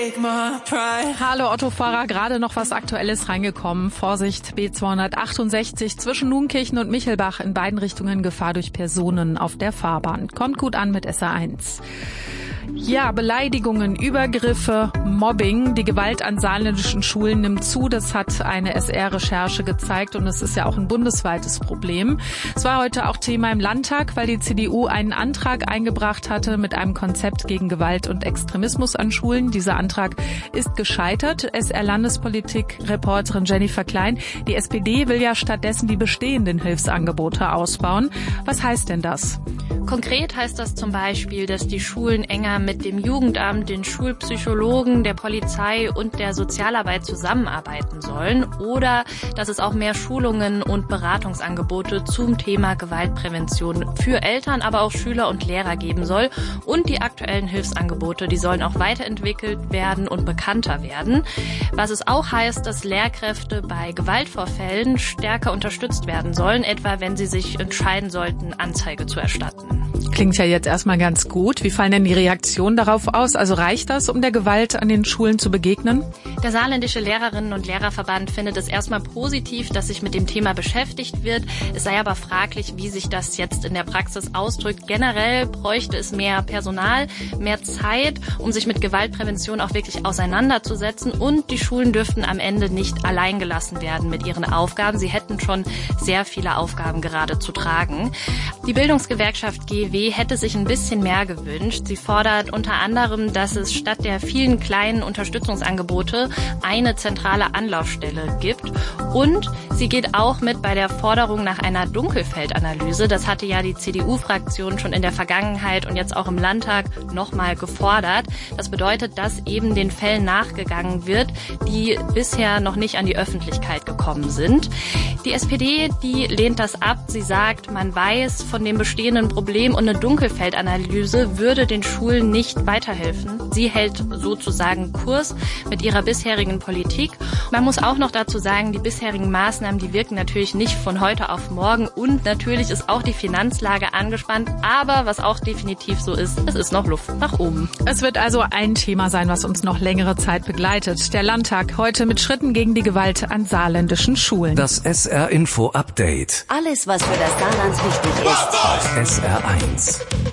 Hallo Autofahrer, gerade noch was Aktuelles reingekommen. Vorsicht, B268 zwischen Nunkirchen und Michelbach, in beiden Richtungen Gefahr durch Personen auf der Fahrbahn. Kommt gut an mit SR1. Ja, Beleidigungen, Übergriffe, Mobbing, die Gewalt an saarländischen Schulen nimmt zu. Das hat eine SR-Recherche gezeigt und es ist ja auch ein bundesweites Problem. Es war heute auch Thema im Landtag, weil die CDU einen Antrag eingebracht hatte mit einem Konzept gegen Gewalt und Extremismus an Schulen. Dieser Antrag ist gescheitert. SR-Landespolitik-Reporterin Jennifer Klein. Die SPD will ja stattdessen die bestehenden Hilfsangebote ausbauen. Was heißt denn das? Konkret heißt das zum Beispiel, dass die Schulen enger mit dem Jugendamt, den Schulpsychologen, der Polizei und der Sozialarbeit zusammenarbeiten sollen oder dass es auch mehr Schulungen und Beratungsangebote zum Thema Gewaltprävention für Eltern, aber auch Schüler und Lehrer geben soll. Und die aktuellen Hilfsangebote, die sollen auch weiterentwickelt werden und bekannter werden. Was es auch heißt, dass Lehrkräfte bei Gewaltvorfällen stärker unterstützt werden sollen, etwa wenn sie sich entscheiden sollten, Anzeige zu erstatten. Klingt ja jetzt erstmal ganz gut. Wie fallen denn die Reaktionen darauf aus? Also reicht das, um der Gewalt an den Schulen zu begegnen? Der saarländische Lehrerinnen- und Lehrerverband findet es erstmal positiv, dass sich mit dem Thema beschäftigt wird. Es sei aber fraglich, wie sich das jetzt in der Praxis ausdrückt. Generell bräuchte es mehr Personal, mehr Zeit, um sich mit Gewaltprävention auch wirklich auseinanderzusetzen. Und die Schulen dürften am Ende nicht allein gelassen werden mit ihren Aufgaben. Sie hätten schon sehr viele Aufgaben gerade zu tragen. Die Bildungsgewerkschaft GW hätte sich ein bisschen mehr gewünscht. Sie fordert unter anderem, dass es statt der vielen kleinen Unterstützungsangebote eine zentrale Anlaufstelle gibt. Und sie geht auch mit bei der Forderung nach einer Dunkelfeldanalyse. Das hatte ja die CDU-Fraktion schon in der Vergangenheit und jetzt auch im Landtag nochmal gefordert. Das bedeutet, dass eben den Fällen nachgegangen wird, die bisher noch nicht an die Öffentlichkeit gekommen sind. Die SPD, die lehnt das ab. Sie sagt, man weiß von dem bestehenden Problem und eine Dunkelfeldanalyse würde den Schulen nicht weiterhelfen. Sie hält sozusagen Kurs mit ihrer bisherigen Politik. Man muss auch noch dazu sagen, die bisherigen Maßnahmen, die wirken natürlich nicht von heute auf morgen und natürlich ist auch die Finanzlage angespannt. Aber was auch definitiv so ist, es ist noch Luft nach oben. Es wird also ein Thema sein, was uns noch längere Zeit begleitet. Der Landtag heute mit Schritten gegen die Gewalt an saarländischen Schulen. Das SR Info Update. Alles, was für das Saarland wichtig ist. SR1.